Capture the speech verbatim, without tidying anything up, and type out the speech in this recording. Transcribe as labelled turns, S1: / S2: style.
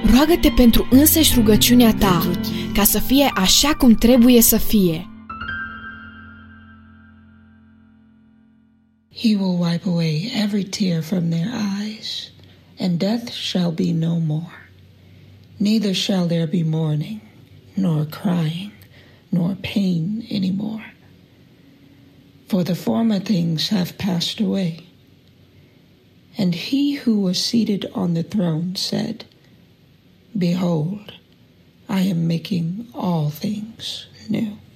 S1: Roagă-te pentru însăși rugăciunea ta, ca să fie așa cum trebuie să fie.
S2: He will wipe away every tear from their eyes, and death shall be no more. Neither shall there be mourning, nor crying, nor pain any more. For the former things have passed away. And he who was seated on the throne said, Behold, I am making all things new.